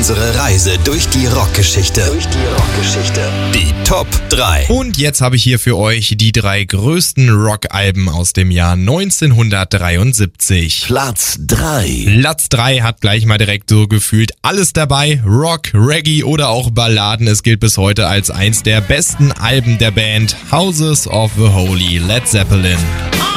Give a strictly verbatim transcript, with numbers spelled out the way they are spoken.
unsere Reise durch die Rockgeschichte. Durch die Rockgeschichte. Die Top drei. Und jetzt habe ich hier für euch die drei größten Rockalben aus dem Jahr neunzehnhundertdreiundsiebzig. Platz drei. Platz drei hat gleich mal direkt so gefühlt alles dabei. Rock, Reggae oder auch Balladen. Es gilt bis heute als eins der besten Alben der Band. Houses of the Holy, Led Zeppelin.